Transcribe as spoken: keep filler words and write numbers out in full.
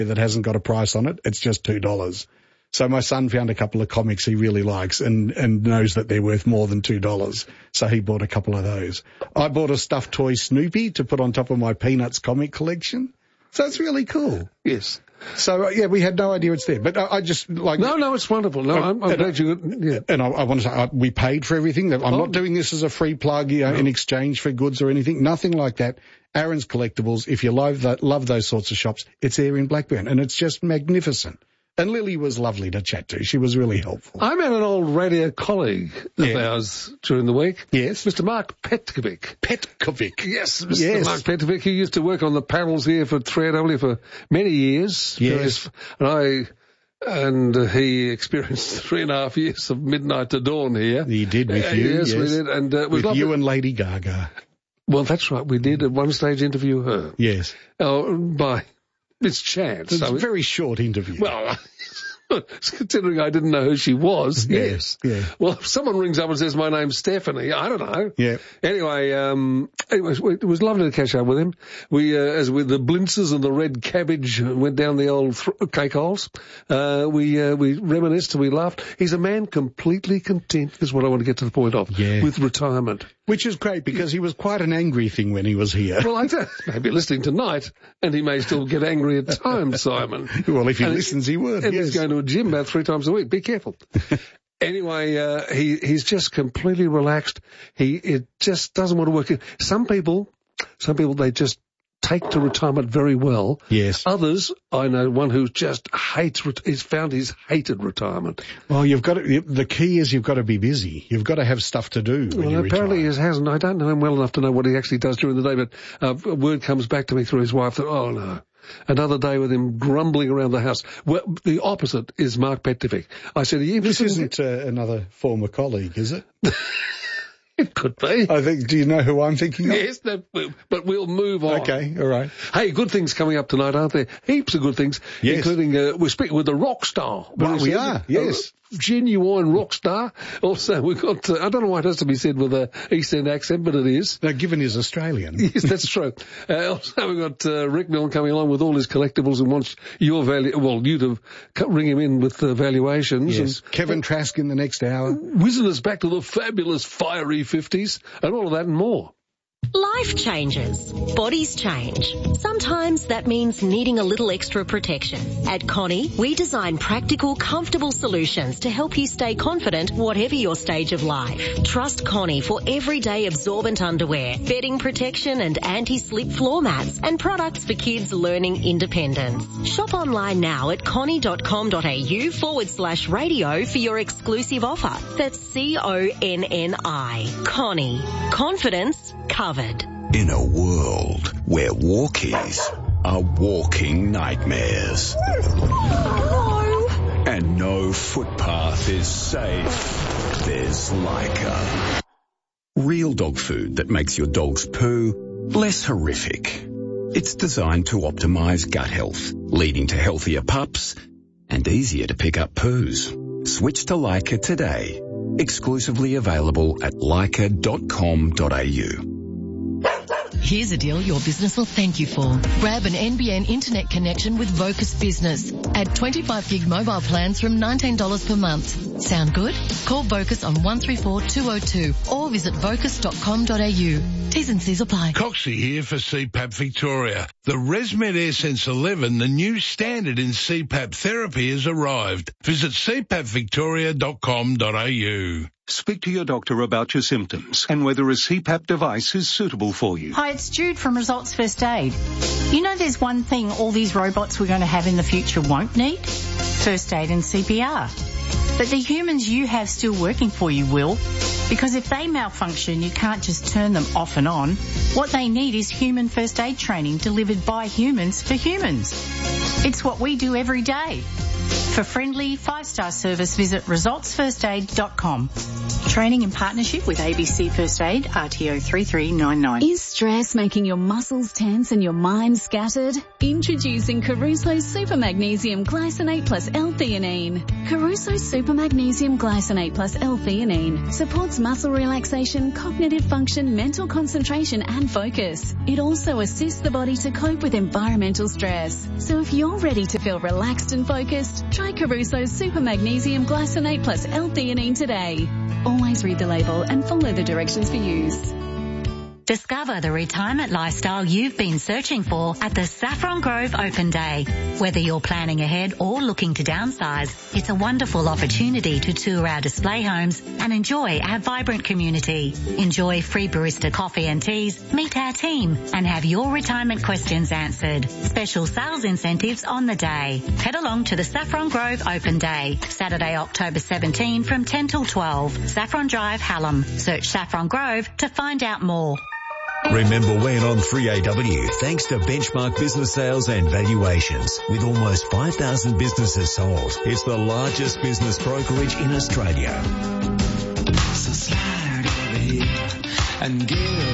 that hasn't got a price on it. It's just two dollars. So my son found a couple of comics he really likes and, and knows that they're worth more than two dollars. So he bought a couple of those. I bought a stuffed toy Snoopy to put on top of my Peanuts comic collection. So it's really cool. Yes. So, uh, yeah, we had no idea it's there. But I, I just like... No, no, it's wonderful. No, I'm, I'm glad you... Yeah. And I, I want to say, I, we paid for everything. I'm oh. not doing this as a free plug, you know, no. in exchange for goods or anything. Nothing like that. Aaron's Collectibles, if you love that, love those sorts of shops, it's there in Blackburn. And it's just magnificent. And Lily was lovely to chat to. She was really helpful. I met an old radio colleague of yeah. ours during the week. Yes. Mister Mark Petkovic. Petkovic. Yes, Mister Yes. Mark Petkovic. He used to work on the panels here for three A W for many years. Yes. And I... And uh, he experienced three and a half years of midnight to dawn here. He did with uh, you, yes, yes. we did. And, uh, it was with lovely. you and Lady Gaga. Well, that's right. We did at one stage interview her. Yes. Oh, by Miss Chance. It's so a very short interview. Well... Considering I didn't know who she was, yes. Yeah. Well, if someone rings up and says my name's Stephanie, I don't know. Yeah. Anyway, um, it was, it was lovely to catch up with him. We, uh, as with the blintzes and the red cabbage went down the old th- cake holes, uh, we, uh, we reminisced and we laughed. He's a man completely content, is what I want to get to the point of, yeah. with retirement. Which is great because he was quite an angry thing when he was here. Well, I don't, maybe listening tonight, and he may still get angry at times, Simon. Well, if he and listens, he would, And yes. he's going to a gym about three times a week. Be careful. Anyway, uh, he, he's just completely relaxed. He, it just doesn't want to work. Some people, some people, they just take to retirement very well. Yes. Others, I know one who just hates, he's found he's hated retirement. Well, you've got to, the key is you've got to be busy. You've got to have stuff to do when well, you apparently retire. he hasn't. I don't know him well enough to know what he actually does during the day, but uh, a word comes back to me through his wife that, oh no. Another day with him grumbling around the house. Well, the opposite is Mark Petkovic. I said, are you This isn't uh, another former colleague, is it? It could be. I think, do you know who I'm thinking of? Yes, that, but we'll move on. Okay, all right. Hey, good things coming up tonight, aren't there? Heaps of good things, yes. including, uh, we're speaking with a rock star. Well, we are, yes. A genuine rock star. Also, we've got, uh, I don't know why it has to be said with a East End accent, but it is. No, given he's Australian. Yes, that's true. Uh, also, we've got uh, Rick Milne coming along with all his collectibles and wants your value, well, you to ring him in with the valuations. Yes. And, Kevin Trask in the next hour. Whizzing us back to the fabulous fiery fifties and all of that and more. Life changes. Bodies change. Sometimes that means needing a little extra protection. At Connie, we design practical, comfortable solutions to help you stay confident whatever your stage of life. Trust Connie for everyday absorbent underwear, bedding protection and anti-slip floor mats, and products for kids learning independence. Shop online now at connie.com.au forward slash radio for your exclusive offer. That's C O N N I. Connie. Confidence covered. In a world where walkies are walking nightmares. No. And no footpath is safe, there's Leica. Real dog food that makes your dog's poo less horrific. It's designed to optimize gut health, leading to healthier pups and easier to pick up poos. Switch to Leica today. Exclusively available at leica dot com dot a u. Here's a deal your business will thank you for. Grab an N B N internet connection with Vocus Business. Add twenty-five gig mobile plans from nineteen dollars per month. Sound good? Call Vocus on one three four two oh two or visit vocus dot com dot a u. T's and C's apply. Coxie here for C PAP Victoria. The ResMed AirSense eleven, the new standard in C PAP therapy, has arrived. Visit c pap victoria dot com dot a u. Speak to your doctor about your symptoms and whether a C PAP device is suitable for you. Hi, it's Jude from Results First Aid. You know there's one thing all these robots we're going to have in the future won't need? First aid and C P R. But the humans you have still working for you will. Because if they malfunction, you can't just turn them off and on. What they need is human first aid training delivered by humans for humans. It's what we do every day. For friendly, five-star service, visit results first aid dot com. Training in partnership with A B C First Aid, R T O three three nine nine. Is stress making your muscles tense and your mind scattered? Introducing Caruso's Super Magnesium Glycinate plus L-theanine. Caruso's Super Magnesium Glycinate plus L-theanine supports muscle relaxation, cognitive function, mental concentration and focus. It also assists the body to cope with environmental stress. So if you're ready to feel relaxed and focused, try Caruso's Super Magnesium Glycinate plus L-theanine today. Always read the label and follow the directions for use. Discover the retirement lifestyle you've been searching for at the Saffron Grove Open Day. Whether you're planning ahead or looking to downsize, it's a wonderful opportunity to tour our display homes and enjoy our vibrant community. Enjoy free barista coffee and teas, meet our team, and have your retirement questions answered. Special sales incentives on the day. Head along to the Saffron Grove Open Day, Saturday, October seventeenth from ten till twelve. Saffron Drive, Hallam. Search Saffron Grove to find out more. Remember when on three A W, thanks to Benchmark Business Sales and Valuations. With almost five thousand businesses sold, it's the largest business brokerage in Australia. So slide over here and give